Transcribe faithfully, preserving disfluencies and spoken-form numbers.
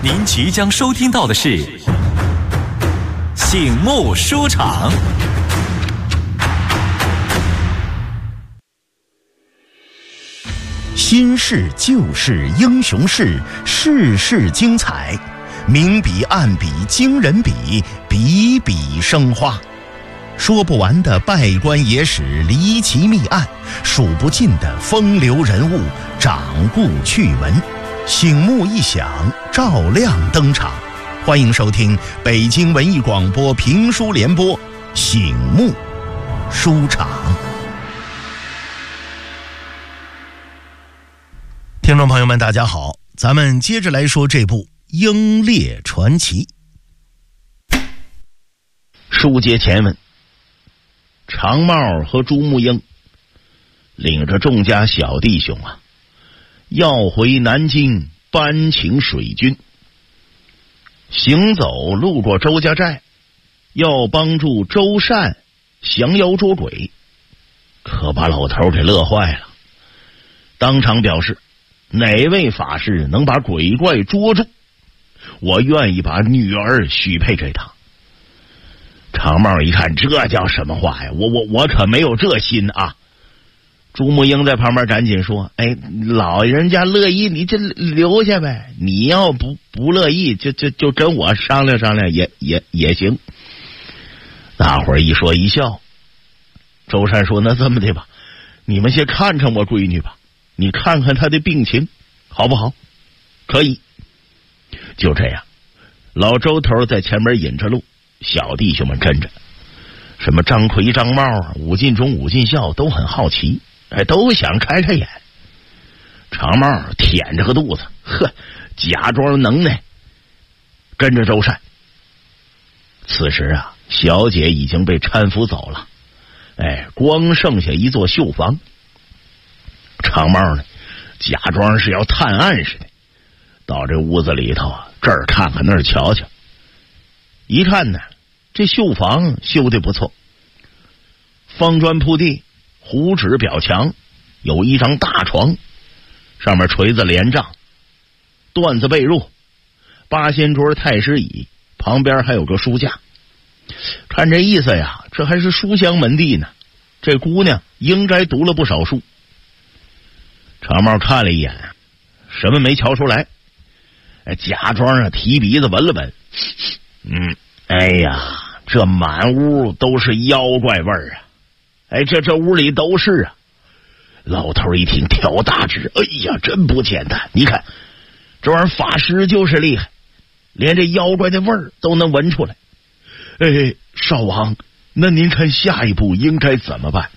您即将收听到的是醒目书场。 新事旧事英雄事，事事精彩，明笔暗笔惊人笔，笔笔生花。说不完的拜官野史离奇密案，数不尽的风流人物掌故趣闻，醒目一响，照亮登场。欢迎收听北京文艺广播评书联播醒目书场。听众朋友们大家好，咱们接着来说这部《英烈传奇》。书接前文，长帽和朱木英领着众家小弟兄啊，要回南京搬请水军。行走路过周家寨，要帮助周善降妖捉鬼，可把老头给乐坏了，当场表示哪位法师能把鬼怪捉住，我愿意把女儿许配给他。长帽一看，这叫什么话呀，我我我可没有这心啊。朱木英在旁边赶紧说，哎，老人家乐意你就留下呗，你要不不乐意就就就跟我商量商量也也也行。大伙儿一说一笑。周善说，那这么的吧，你们先看看我闺女吧，你看看她的病情好不好？可以。就这样，老周头在前面引着路，小弟兄们跟着。什么张奎、张茂啊，武进忠、武进孝都很好奇，哎，都想开开眼。长茂舔着个肚子，呵，假装能耐，跟着周善。此时啊，小姐已经被搀扶走了，哎，光剩下一座绣房。长茂呢，假装是要探案似的，到这屋子里头啊，这儿看看那儿瞧瞧。一看呢，这绣房修得不错，方砖铺地，糊纸表墙，有一张大床，上面锤子帘帐，缎子被褥，八仙桌太师椅，旁边还有个书架。看这意思呀，这还是书香门第呢，这姑娘应该读了不少书。长帽看了一眼，什么没瞧出来，假装啊提鼻子闻了闻，嗯，哎呀，这满屋都是妖怪味儿啊！哎，这这屋里都是啊！老头一听跳大指，哎呀，真不简单！你看，这玩意儿法师就是厉害，连这妖怪的味儿都能闻出来。哎，少王，那您看下一步应该怎么办？